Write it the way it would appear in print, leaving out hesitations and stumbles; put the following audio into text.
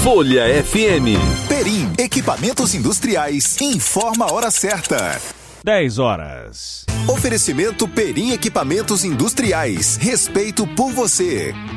Folha FM. Perim, equipamentos industriais, informa a hora certa. 10 horas. Oferecimento Perim Equipamentos Industriais. Respeito por você.